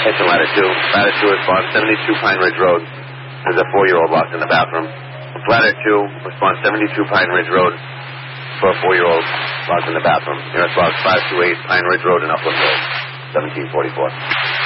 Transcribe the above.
Kitchen ladder 2. Ladder 2 response 72 Pine Ridge Road. There's a 4-year-old locked in the bathroom. Ladder 2 response 72 Pine Ridge Road. For a 4-year-old locked in the bathroom. Your response 528 Pine Ridge Road in Upland Road. 1744.